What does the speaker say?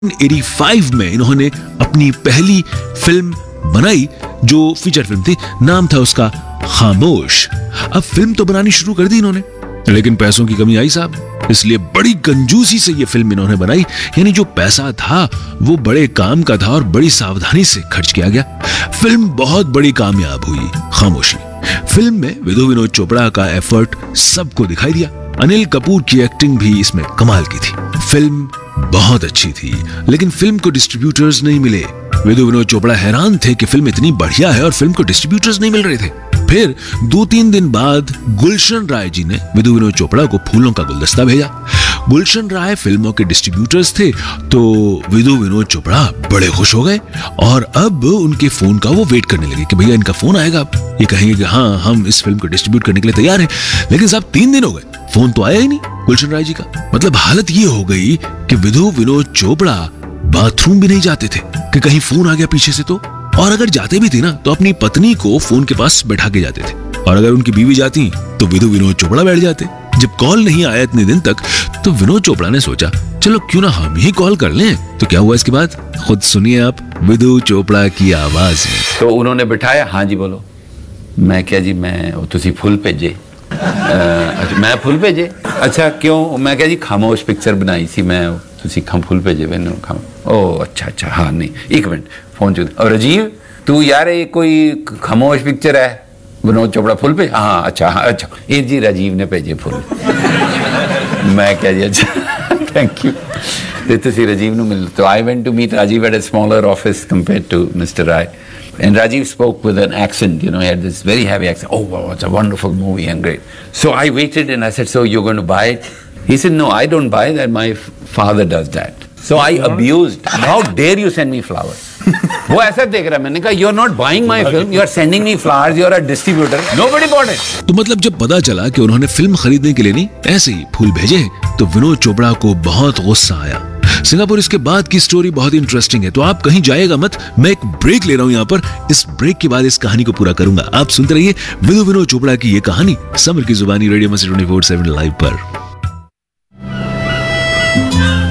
1985 में इन्होंने अपनी पहली फिल्म बनाई जो फीचर फिल्म थी, नाम था उसका खामोश। अब फिल्म तो बनानी शुरू कर दी इन्होंने, लेकिन पैसों की कमी आई साहब, इसलिए बड़ी कंजूसी से ये फिल्म इन्होंने बनाई। यानी जो पैसा था वो बड़े काम का था और बड़ी सावधानी से खर्च किया गया। फिल्म बहुत बड़ी कामयाब हुई खामोशी। फिल्म में विधु विनोद चोपड़ा का एफर्ट सबको दिखाई दिया। अनिल कपूर की एक्टिंग भी इसमें कमाल की थी। फिल्म बहुत अच्छी थी, लेकिन फिल्म को डिस्ट्रीब्यूटर्स नहीं मिले। विधु विनोद चोपड़ा हैरान थे कि फिल्म इतनी बढ़िया है और फिल्म को डिस्ट्रीब्यूटर्स नहीं मिल रहे थे। फिर 2-3 दिन बाद गुलशन राय जी ने विधु विनोद चोपड़ा को फूलों का गुलदस्ता भेजा। गुलशन राय फिल्मों के डिस्ट्रीब्यूटर्स थे, तो विधु विनोद चोपड़ा बड़े खुश हो गए और अब उनके फोन का वो वेट करने लगे कि भैया इनका फोन आएगा, अब ये कहेंगे कि हाँ हम इस फिल्म को डिस्ट्रीब्यूट करने के लिए तैयार हैं। लेकिन साहब 3 दिन हो गए, फोन तो आया ही नहीं गुलशन राय जी का। मतलब हालत ये हो गई कि विधु विनोद चोपड़ा बाथरूम भी नहीं जाते थे कि कहीं फोन आ गया पीछे से तो, और अगर जाते भी थे ना तो अपनी पत्नी को फोन के पास बैठा के जाते थे, और अगर उनकी बीवी जाती तो विधु विनोद चोपड़ा बैठ जाते। जब कॉल नहीं आया इतने दिन तक तो विनोद चोपड़ा ने सोचा चलो क्यों ना हम ही कॉल कर लें। तो क्या हुआ इसके बाद खुद सुनिए आप विधु चोपड़ा की आवाज में। तो उन्होंने बिठाया, हाँ जी बोलो। मैं क्या जी मैं तुसी फुल भेजे। अच्छा मैं फुल भेजे, अच्छा क्यों? मैं क्या जी खामोश पिक्चर बनाई सी मैं, तुसी फुल भेजे मैंने खाम। ओ अच्छा हाँ नहीं एक मिनट फोन चुन। और राजीव तू यार ये कोई खामोश पिक्चर है, विनोद चोपड़ा फुल भेज। हाँ अच्छा ये जी राजीव ने भेजे फुल। मैं क्या जी अच्छा थैंक यू। तुसी राजीव नु मिल। तो I went to meet Rajiv at a smaller office compared to Mr. Rai. And Rajiv spoke with an accent, he had this very heavy accent. Oh, wow, it's a wonderful movie and great. So I waited and I said, so you're going to buy it? He said, no, I don't buy that. My father does that. So I abused. How dare you send me flowers? वो ऐसा देख रहा है, मैंने कहा, you're not buying my film, you're sending me flowers, you're a distributor. Nobody bought it. तो मतलब जब पता चला कि उन्होंने फिल्म खरीदने के लिए नहीं ऐसे ही फूल भेजे तो विनोद चोपड़ा को बहुत गुस्सा आया। सिंगापुर इसके बाद की स्टोरी बहुत इंटरेस्टिंग है, तो आप कहीं जाएगा मत। मैं एक ब्रेक ले रहा हूं यहाँ पर। इस ब्रेक के बाद इस कहानी को पूरा करूंगा। आप सुनते रहिए विधु विनोद चोपड़ा की ये कहानी समर की जुबानी रेडियो मस्ती 24/7 लाइव पर।